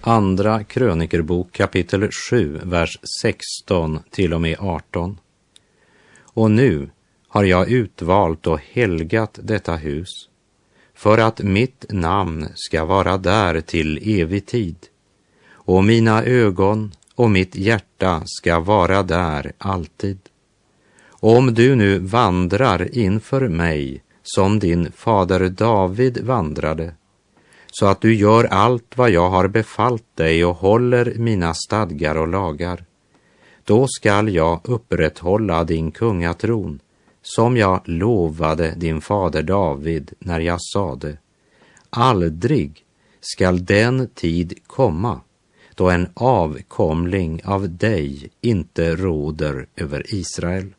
Andra krönikerbok kapitel 7, vers 16 till och med 18. Och nu har jag utvalt och helgat detta hus, för att mitt namn ska vara där till evig tid, och mina ögon och mitt hjärta ska vara där alltid. Om du nu vandrar inför mig som din fader David vandrade, så att du gör allt vad jag har befallt dig och håller mina stadgar och lagar, då skall jag upprätthålla din kungatron, som jag lovade din fader David när jag sade: aldrig skall den tid komma då en avkomling av dig inte råder över Israel.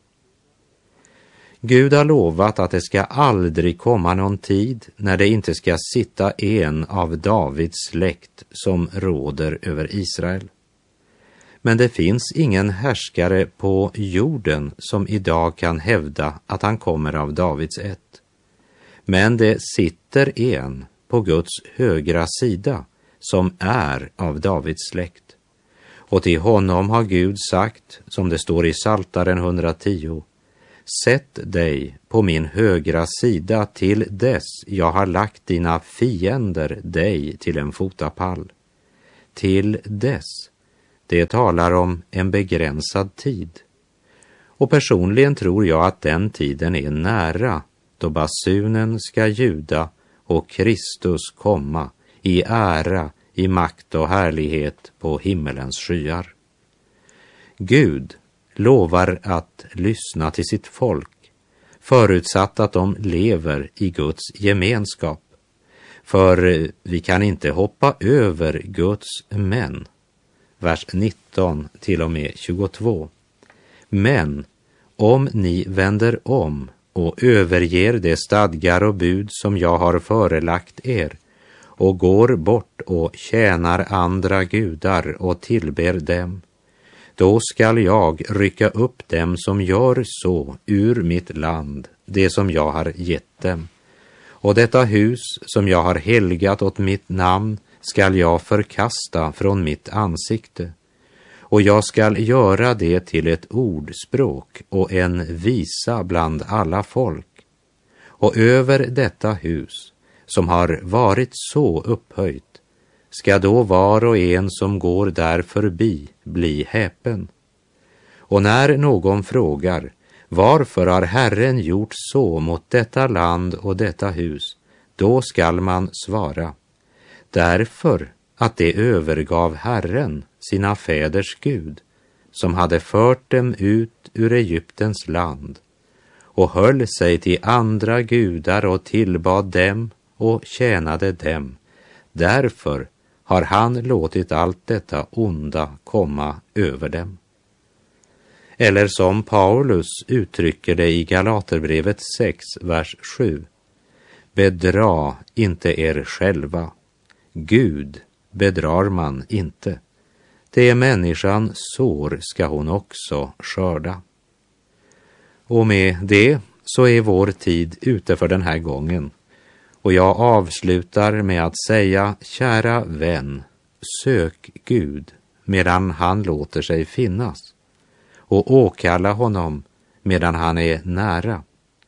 Gud har lovat att det ska aldrig komma någon tid när det inte ska sitta en av Davids släkt som råder över Israel. Men det finns ingen härskare på jorden som idag kan hävda att han kommer av Davids ett. Men det sitter en på Guds högra sida som är av Davids släkt. Och till honom har Gud sagt, som det står i Psaltaren 110: sätt dig på min högra sida till dess jag har lagt dina fiender dig till en fotapall. Till dess, det talar om en begränsad tid. Och personligen tror jag att den tiden är nära, då basunen ska ljuda och Kristus komma i ära, i makt och härlighet på himmelens skyar. Gud lovar att lyssna till sitt folk, förutsatt att de lever i Guds gemenskap. För vi kan inte hoppa över Guds män. Vers 19 till och med 22. Men om ni vänder om och överger de stadgar och bud som jag har förelagt er och går bort och tjänar andra gudar och tillber dem, då skall jag rycka upp dem som gör så ur mitt land, det som jag har gett dem. Och detta hus som jag har helgat åt mitt namn skall jag förkasta från mitt ansikte. Och jag skall göra det till ett ordspråk och en visa bland alla folk. Och över detta hus, som har varit så upphöjt, ska då var och en som går där förbi bli häpen. Och när någon frågar: varför har Herren gjort så mot detta land och detta hus? Då skall man svara: därför att det övergav Herren, sina fäders Gud, som hade fört dem ut ur Egyptens land, och höll sig till andra gudar och tillbad dem och tjänade dem. Därför har han låtit allt detta onda komma över dem. Eller som Paulus uttrycker det i Galaterbrevet 6, vers 7: bedra inte er själva. Gud bedrar man inte. Det människan sår ska hon också skörda. Och med det så är vår tid ute för den här gången. Och jag avslutar med att säga: kära vän, sök Gud medan han låter sig finnas, och åkalla honom medan han är nära.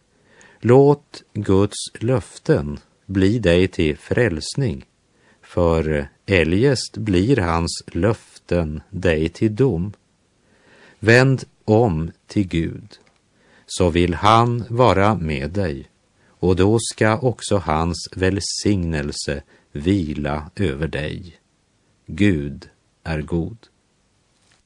Låt Guds löften bli dig till frälsning, för eljest blir hans löften dig till dom. Vänd om till Gud, så vill han vara med dig, och då ska också hans välsignelse vila över dig. Gud är god.